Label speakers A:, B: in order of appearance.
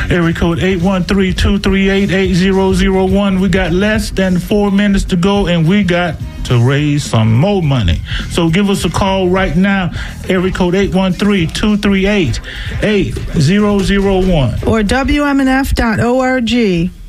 A: Area code 813-238-8001. We got less than 4 minutes to go, and we got to raise some more money. So give us a call right now. Area code 813-238-8001.
B: Or WMNF.org.